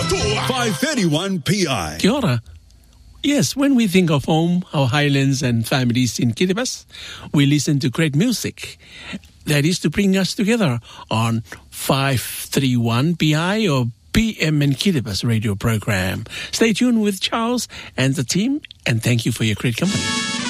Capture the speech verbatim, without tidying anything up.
five thirty-one P I. Kia ora. Yes, when we think of home, our highlands and families in Kiribati, we listen to great music. That is to bring us together on five thirty-one P I or P M in Kiribati radio program. Stay tuned with Charles and the team, and thank you for your great company.